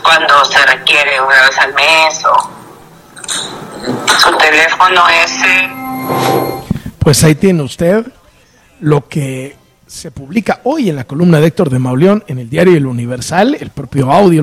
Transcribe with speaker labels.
Speaker 1: cuando se requiere una vez al mes o su teléfono ese.
Speaker 2: Pues ahí tiene usted lo que se publica hoy en la columna de Héctor de Mauleón en el diario El Universal, el propio audio